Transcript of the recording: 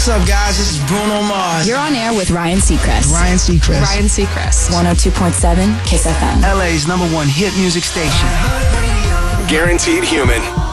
What's up, guys? This is Bruno Mars. You're on air with Ryan Seacrest. Ryan Seacrest. Ryan Seacrest. 102.7 Kiss FM. LA's #1 hit music station. Guaranteed Human.